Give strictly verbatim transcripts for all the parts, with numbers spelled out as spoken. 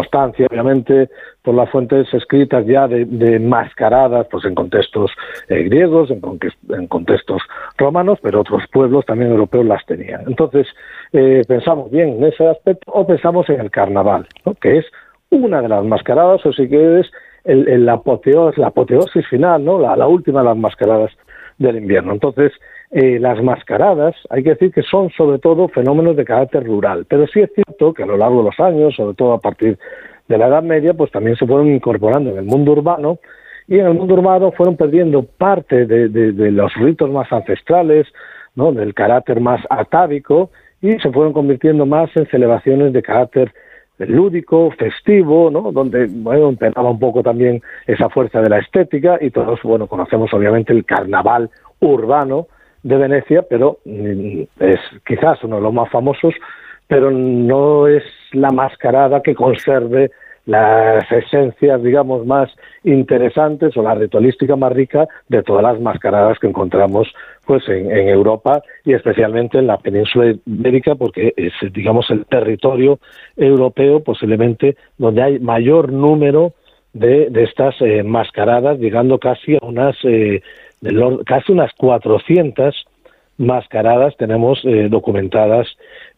constancia, obviamente, por las fuentes escritas ya de, de mascaradas, pues en contextos eh, griegos, en, en contextos romanos, pero otros pueblos también europeos las tenían. Entonces, eh, pensamos bien en ese aspecto o pensamos en el carnaval, ¿no? Que es una de las mascaradas, o si quieres, el, el apoteos, la apoteosis final, ¿no? La, la última de las mascaradas del invierno. Entonces, eh, las mascaradas, hay que decir que son sobre todo fenómenos de carácter rural, pero sí es cierto que a lo largo de los años, sobre todo a partir de la Edad Media, pues también se fueron incorporando en el mundo urbano, y en el mundo urbano fueron perdiendo parte de, de, de los ritos más ancestrales, ¿no? Del carácter más atávico, y se fueron convirtiendo más en celebraciones de carácter lúdico, festivo, ¿no? Donde, bueno, empezaba un poco también esa fuerza de la estética, y todos, bueno, conocemos obviamente el carnaval urbano de Venecia, pero es quizás uno de los más famosos, pero no es la mascarada que conserve las esencias, digamos, más interesantes o la ritualística más rica de todas las mascaradas que encontramos pues en, en Europa y especialmente en la península ibérica, porque es, digamos, el territorio europeo posiblemente donde hay mayor número de, de estas eh, mascaradas, llegando casi a unas eh, de casi unas cuatrocientas mascaradas tenemos eh, documentadas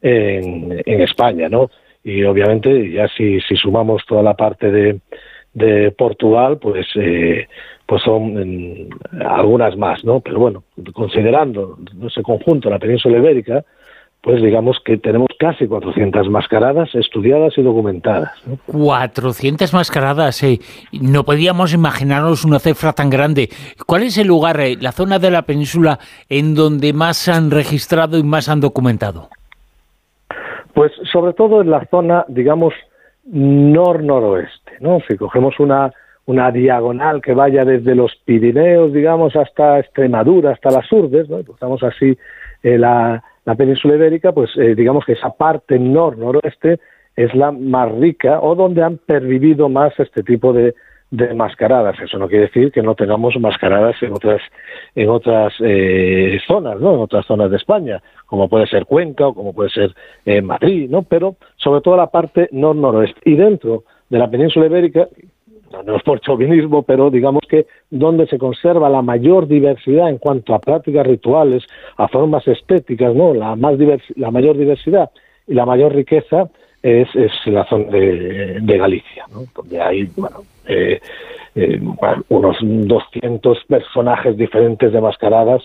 en, en España, ¿no? Y obviamente ya si, si sumamos toda la parte de, de Portugal, pues eh, pues son en, algunas más, ¿no? Pero bueno, considerando ese conjunto, la península ibérica, pues digamos que tenemos casi cuatrocientas mascaradas estudiadas y documentadas, ¿no? cuatrocientas mascaradas, eh. No podíamos imaginarnos una cifra tan grande. ¿Cuál es el lugar, eh, la zona de la península en donde más han registrado y más han documentado? Pues sobre todo en la zona, digamos, nor-noroeste, ¿no? Si cogemos una, una diagonal que vaya desde los Pirineos, digamos, hasta Extremadura, hasta las Urdes, ¿no? Pues estamos así, eh, la, la península ibérica, pues eh, digamos que esa parte nor-noroeste es la más rica o donde han pervivido más este tipo de, de mascaradas. Eso no quiere decir que no tengamos mascaradas en otras en otras eh, zonas, ¿no? En otras zonas de España, como puede ser Cuenca o como puede ser eh, Madrid, ¿no? Pero sobre todo la parte nor-noroeste. Y dentro de la península ibérica, no es por chauvinismo, pero digamos que donde se conserva la mayor diversidad en cuanto a prácticas rituales, a formas estéticas, ¿no? La más divers, la mayor diversidad y la mayor riqueza es, es la zona de, de Galicia, ¿no? Donde hay, bueno, eh, eh, bueno, unos doscientos personajes diferentes de mascaradas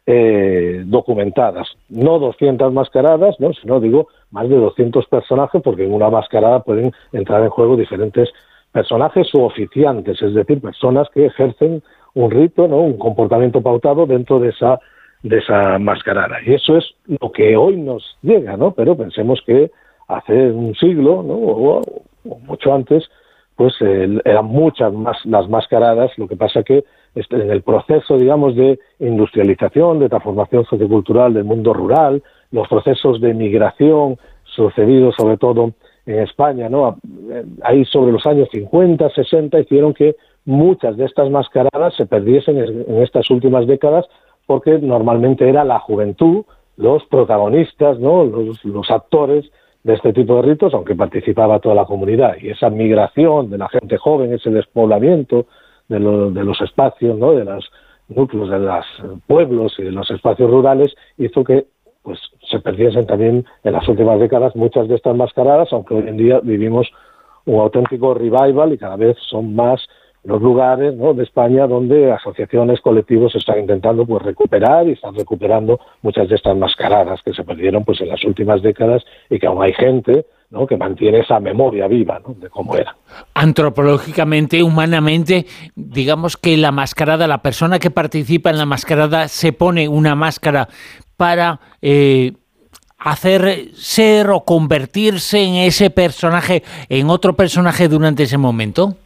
eh, documentadas. No doscientas mascaradas, ¿no? Sino, digo, más de doscientos personajes, porque en una mascarada pueden entrar en juego diferentes personajes u oficiantes, es decir, personas que ejercen un rito, ¿no? Un comportamiento pautado dentro de esa de esa mascarada. Y eso es lo que hoy nos llega, ¿no? Pero pensemos que hace un siglo, ¿no? o, o mucho antes, pues eh, eran muchas más las mascaradas. Lo que pasa que este, en el proceso, digamos, de industrialización, de transformación sociocultural del mundo rural, los procesos de migración sucedidos sobre todo en España, ¿no? Ahí sobre los años cincuenta, sesenta, hicieron que muchas de estas mascaradas se perdiesen en estas últimas décadas, porque normalmente era la juventud, los protagonistas, ¿no? Los, los actores de este tipo de ritos, aunque participaba toda la comunidad. Y esa migración de la gente joven, ese despoblamiento de, lo, de los espacios, ¿no? De los núcleos, de los pueblos y de los espacios rurales, hizo que pues se perdiesen también en las últimas décadas muchas de estas mascaradas, aunque hoy en día vivimos un auténtico revival y cada vez son más los lugares, ¿no? De España donde asociaciones, colectivos están intentando pues recuperar y están recuperando muchas de estas mascaradas que se perdieron pues en las últimas décadas y que aún hay gente, ¿no? Que mantiene esa memoria viva, ¿no? De cómo era. Antropológicamente, humanamente, digamos que la mascarada, la persona que participa en la mascarada se pone una máscara para eh, hacer ser o convertirse en ese personaje, en otro personaje durante ese momento.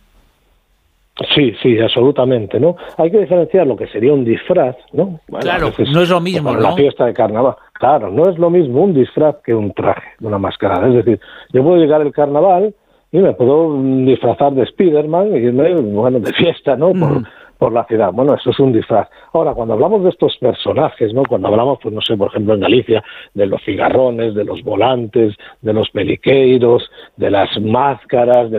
Sí, sí, absolutamente, ¿no? Hay que diferenciar lo que sería un disfraz, ¿no? Bueno, claro, veces, no es lo mismo, ¿no? La fiesta de carnaval. Claro, no es lo mismo un disfraz que un traje de una mascarada. Es decir, yo puedo llegar al carnaval y me puedo disfrazar de Spiderman y irme, bueno, de fiesta, ¿no? Por, mm. por la ciudad. Bueno, eso es un disfraz. Ahora, cuando hablamos de estos personajes, ¿no? Cuando hablamos, pues no sé, por ejemplo, en Galicia, de los cigarrones, de los volantes, de los periqueiros, de las máscaras, de